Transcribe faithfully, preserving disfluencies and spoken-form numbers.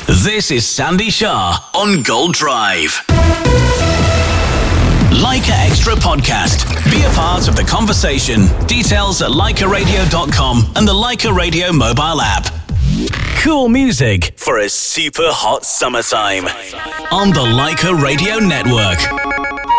This is Sandy Shah on Gold Drive. Leica Extra Podcast. Be a part of the conversation. Details at leica radio dot com and the Leica Radio mobile app. Cool music for a super hot summertime on the Leica Radio Network.